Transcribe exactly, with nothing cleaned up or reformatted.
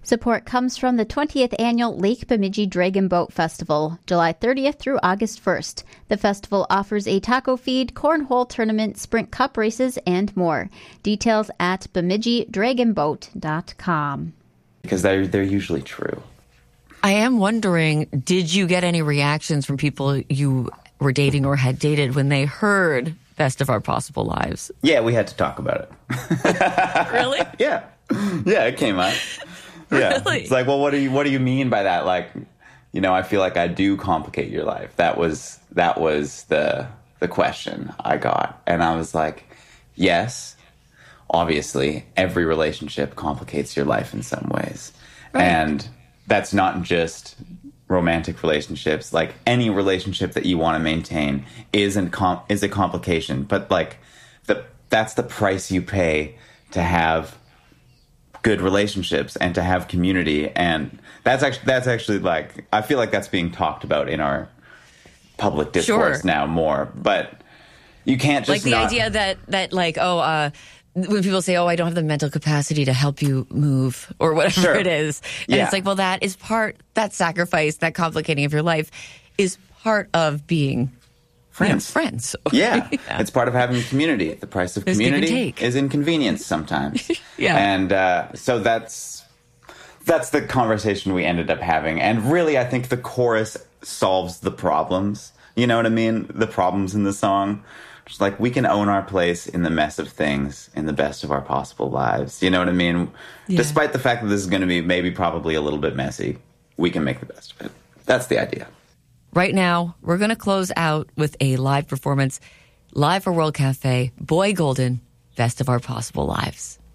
Support comes from the twentieth Annual Lake Bemidji Dragon Boat Festival, July thirtieth through August first. The festival offers a taco feed, cornhole tournament, sprint cup races, and more. Details at bemidji dragon boat dot com. Because they're, they're usually true. I am wondering, did you get any reactions from people you were dating or had dated when they heard Best of Our Possible Lives? Yeah, we had to talk about it. Really? Yeah. Yeah, it came up. Yeah. Really? It's like, well, what do you what do you mean by that? Like, you know, I feel like I do complicate your life. That was that was the the question I got. And I was like, yes, obviously, every relationship complicates your life in some ways. Right. And that's not just romantic relationships. Like, any relationship that you want to maintain isn't com- is a complication. But like, the that's the price you pay to have good relationships and to have community. And that's actually that's actually like, I feel like that's being talked about in our public discourse Sure. now more. But you can't just like the not... idea that that like oh uh when people say, oh, I don't have the mental capacity to help you move or whatever Sure. it is. And Yeah. it's like, well, that is part, that sacrifice, that complicating of your life is part of being friends. You know, friends. Yeah. Yeah. It's part of having a community. The price of There's give and community take. is inconvenience sometimes. Yeah. And uh, so that's that's the conversation we ended up having. And really, I think the chorus solves the problems. You know what I mean? The problems in the song. Just like, we can own our place in the mess of things in the best of our possible lives. You know what I mean? Yeah. Despite the fact that this is going to be maybe probably a little bit messy, we can make the best of it. That's the idea. Right now, we're going to close out with a live performance, live for World Cafe, Boy Golden, Best of Our Possible Lives.